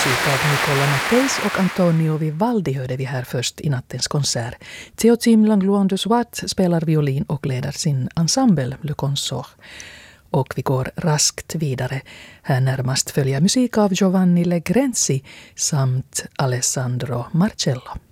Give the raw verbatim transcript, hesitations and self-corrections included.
musik av Nicola Matteis och Antonio Vivaldi hörde vi här först i nattens konsert. Théotime Langlois du Swat spelar violin och leder sin ensemble Le Consort. Och vi går raskt vidare. Här närmast följer musik av Giovanni Legrenzi samt Alessandro Marcello.